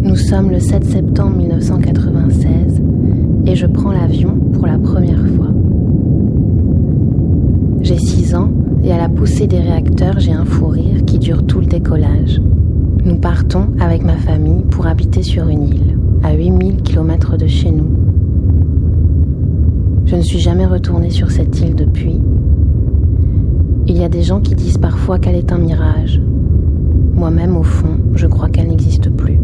Nous sommes le 7 septembre 1996 et je prends l'avion pour la première fois. J'ai 6 ans et à la poussée des réacteurs, j'ai un fou rire qui dure tout le décollage. Nous partons avec ma famille pour habiter sur une île, à 8000 km de chez nous. Je ne suis jamais retournée sur cette île depuis. Il y a des gens qui disent parfois qu'elle est un mirage. Moi-même, au fond, je crois qu'elle n'existe plus.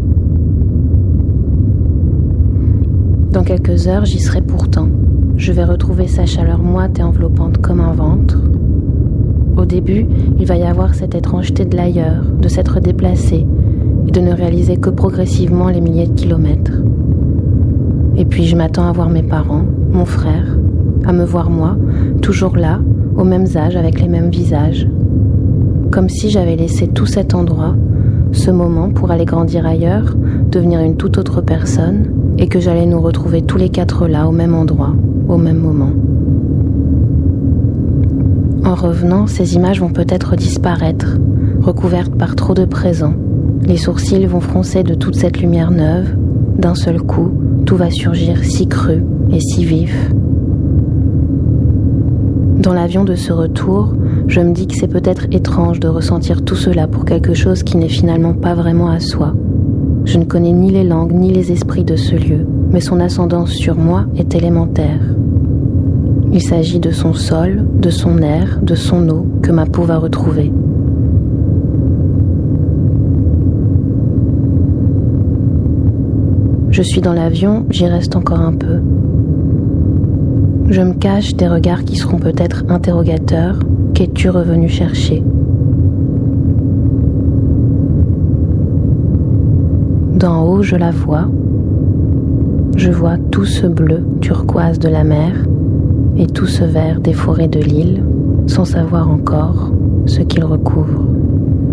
Dans quelques heures, j'y serai pourtant. Je vais retrouver sa chaleur moite et enveloppante comme un ventre. Au début, il va y avoir cette étrangeté de l'ailleurs, de s'être déplacé et de ne réaliser que progressivement les milliers de kilomètres. Et puis je m'attends à voir mes parents, mon frère, à me voir moi, toujours là, aux mêmes âges, avec les mêmes visages. Comme si j'avais laissé tout cet endroit, ce moment pour aller grandir ailleurs, devenir une toute autre personne, et que j'allais nous retrouver tous les 4 là, au même endroit, au même moment. En revenant, ces images vont peut-être disparaître, recouvertes par trop de présent. Les sourcils vont froncer de toute cette lumière neuve. D'un seul coup, tout va surgir si cru et si vif. Dans l'avion de ce retour, je me dis que c'est peut-être étrange de ressentir tout cela pour quelque chose qui n'est finalement pas vraiment à soi. Je ne connais ni les langues ni les esprits de ce lieu, mais son ascendance sur moi est élémentaire. Il s'agit de son sol, de son air, de son eau que ma peau va retrouver. Je suis dans l'avion, j'y reste encore un peu. Je me cache des regards qui seront peut-être interrogateurs. Qu'es-tu revenu chercher ? D'en haut, je la vois. Je vois tout ce bleu turquoise de la mer et tout ce vert des forêts de l'île, sans savoir encore ce qu'il recouvre.